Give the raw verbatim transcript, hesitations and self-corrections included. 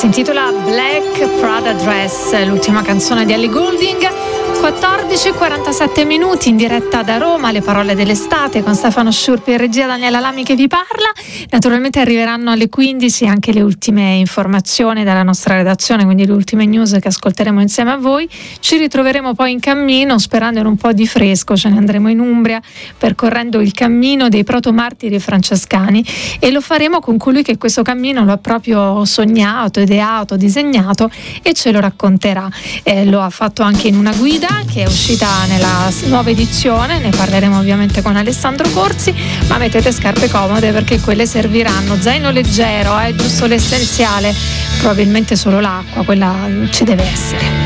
intitola Black Prada Dress, l'ultima canzone di Ellie Goulding. quattordici e quarantasette minuti in diretta da Roma, le parole dell'estate con Stefano Sciurpi e regia Daniela Lami che vi parla. Naturalmente arriveranno alle quindici anche le ultime informazioni dalla nostra redazione, quindi le ultime news che ascolteremo insieme a voi. Ci ritroveremo poi in cammino, sperando in un po' di fresco, ce ne andremo in Umbria percorrendo il cammino dei protomartiri francescani, e lo faremo con colui che questo cammino lo ha proprio sognato, ideato, disegnato e ce lo racconterà. Eh, lo ha fatto anche in una guida che è uscita nella nuova edizione, ne parleremo ovviamente con Alessandro Corsi, ma mettete scarpe comode perché quelle serviranno. Zaino leggero, è eh, giusto l'essenziale, probabilmente solo l'acqua, quella ci deve essere.